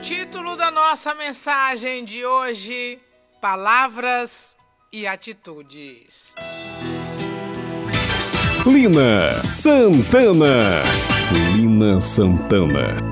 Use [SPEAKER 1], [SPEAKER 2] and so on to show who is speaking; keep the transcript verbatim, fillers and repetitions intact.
[SPEAKER 1] título da nossa mensagem de hoje: Palavras e Atitudes.
[SPEAKER 2] Lina Santana. Lina Santana.